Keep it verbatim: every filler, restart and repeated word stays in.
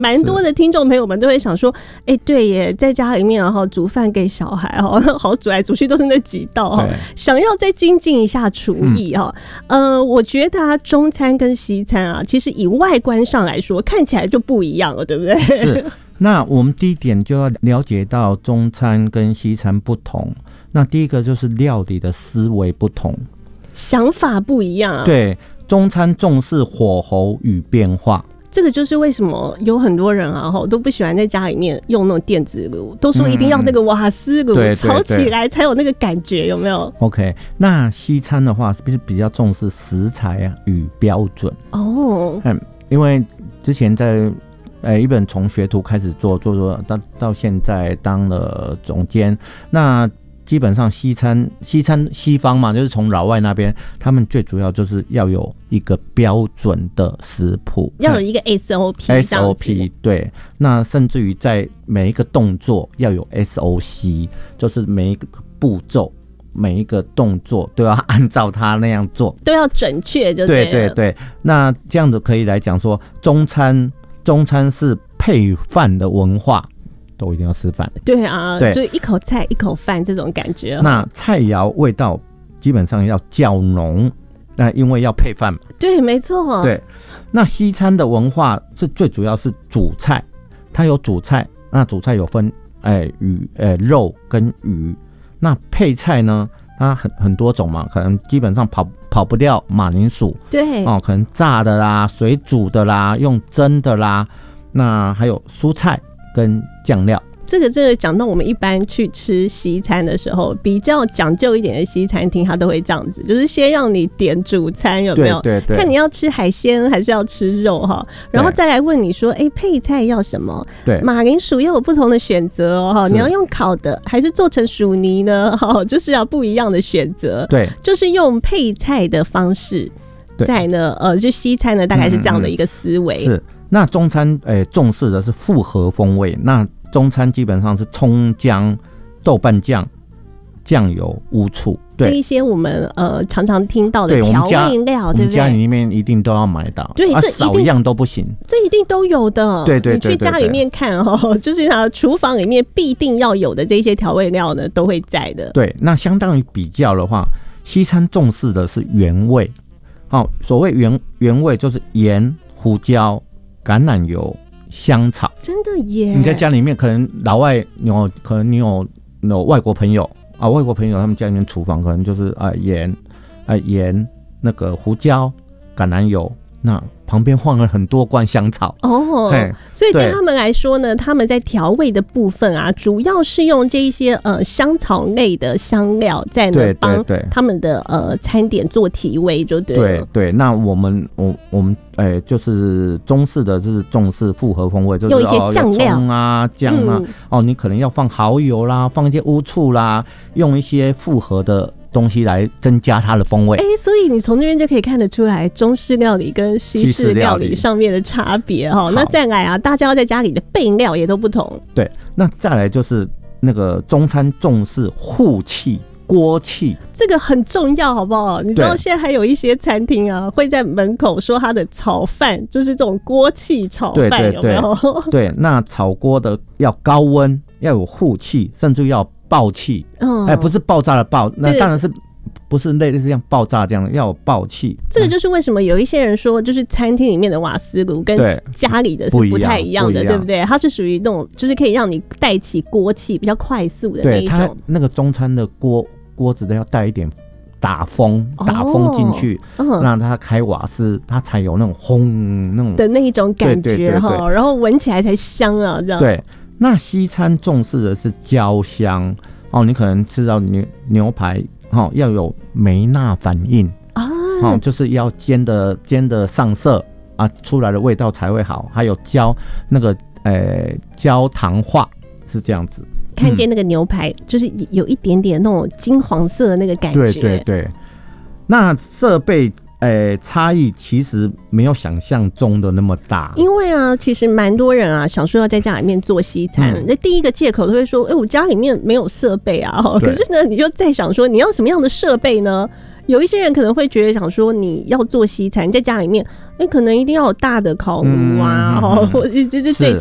蛮多的听众朋友们都会想说，哎、欸，对耶，在家里面哈煮饭给小孩哈，好煮来煮去都是那几道哈，想要再精进一下厨艺哈、嗯，呃，我觉得啊，中餐跟西餐啊，其实以外观上来说，看起来就不一样了，对不对？ 是。那我们第一点就要了解到中餐跟西餐不同。那第一个就是料理的思维不同， 想法不一样啊。 对，中餐重视火候与变化。 这个就是为什么有很多人啊都不喜欢在家里面用那种电子炉，都说一定要那个瓦斯炉炒起来才有那个感觉，有没有 ？OK， 那西餐的话是不是比较重视食材啊与标准？哦，嗯，因为之前在呃一本从学徒开始做做做到到现在当了总监，那基本上西餐西餐西方嘛，就是从老外那边，他们最主要就是要有一个标准的食谱， 要有一个 S O P S O P 对，那甚至于在每一个动作要有 S O C， 就是每一个步骤每一个动作都要按照它那样做， 都要准确就对了。 对对对，那这样子可以来讲说，中餐中餐是配饭的文化。都一定要吃饭， 对啊，对，就一口菜一口饭这种感觉。 那菜肴味道基本上要较浓，那因为要配饭嘛。 对，没错。 对，那西餐的文化是最主要是主菜，它有主菜，那主菜有分哎鱼、哎肉跟鱼。那配菜呢，它很很多种嘛，可能基本上跑跑不掉马铃薯， 对哦，可能炸的啦、水煮的啦、用蒸的啦，那还有蔬菜跟酱料。 这个真的讲到我们一般去吃西餐的时候，比较讲究一点的西餐厅，它都会这样子，就是先让你点主餐，有没有？ 对对对， 看你要吃海鲜还是要吃肉哈，然后再来问你说，哎、欸，配菜要什么？ 对， 马铃薯又有不同的选择哦，你要用烤的还是做成薯泥呢？哈，就是要不一样的选择。 对， 就是用配菜的方式，在呢，呃，就西餐呢，大概是这样的一个思维。 嗯嗯是。那中餐诶、欸、重视的是复合风味，那中餐基本上是葱姜、豆瓣酱、酱油、乌醋，对这一些我们呃常常听到的调味料，对不对？ 我们家里面一定都要买到， 对， 啊、少一样都不行， 这一定都有的。 对对 对, 对, 对, 对， 你去家里面看哦，就是它厨房里面必定要有的这些调味料呢，都会在的。 对，那相当于比较的话，西餐重视的是原味，好、哦，所谓原原味就是盐、胡椒、橄榄油、香草。 真的耶！ 你在家里面可能老外有，可能你有有外国朋友啊，外国朋友他们家里面厨房可能就是啊盐啊盐那个胡椒、橄榄油，那旁边放了很多罐香草哦，所以对他们来说呢，他们在调味的部分啊，主要是用这一些呃香草类的香料在呢帮他们的呃餐点做提味，就对了。 对对，那我们我我们哎、欸、就是中式的就是重视复合风味，就是用一些酱料、 葱、哦、啊姜啊、嗯、哦，你可能要放蚝油啦，放一些乌醋啦，用一些复合的东西来增加它的风味。 哎、欸，所以你从这边就可以看得出来中式料理跟西式料理上面的差别哈。那再来啊，大家要在家里的备料也都不同。 对，那再来就是那个中餐重视护气。锅气这个很重要，好不好？你知道现在还有一些餐厅啊，会在门口说他的炒饭就是这种锅气炒饭， 对对对， 有没有？ 对，那炒锅的要高温，要有护气，甚至要爆气。嗯，哎、欸，不是爆炸的爆，那当然是。不是类似像爆炸这样，要有爆气。 这个就是为什么有一些人说，就是餐厅里面的瓦斯炉跟家里的是不太一样的， 对, 不对不对？它是属于那种就是可以让你带起锅气比较快速的那一种。 对，它那个中餐的锅锅子都要带一点打风，打风进去，哦嗯、让它开瓦斯，它才有那种轰那种的那一种感觉哈，然后闻起来才香啊，这样。 对，那西餐重视的是焦香哦，你可能吃到牛牛排。哦、要有梅纳反应啊、哦，就是要煎的煎的上色啊，出来的味道才会好。还有焦那个呃焦糖化是这样子， 看见那个牛排、嗯、就是有一点点那种金黄色的那个感觉。 对对对，那设备。欸、差异其实没有想象中的那么大， 因为啊，其实蛮多人啊想说要在家里面做西餐，那、嗯、第一个借口都会说，哎、欸，我家里面没有设备啊。可是呢，你就在想说，你要什么样的设备呢？ 有一些人可能会觉得想说，你要做西餐，在家里面，哎、欸，可能一定要有大的烤炉啊，哦、嗯，或者就是最